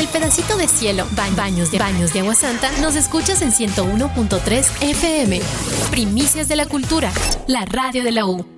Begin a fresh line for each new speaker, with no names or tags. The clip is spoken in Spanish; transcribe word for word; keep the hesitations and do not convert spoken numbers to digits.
el pedacito de cielo, ba- baños de baños de agua santa, nos escuchas en ciento uno punto tres F M. Primicias de la cultura, la radio de la U.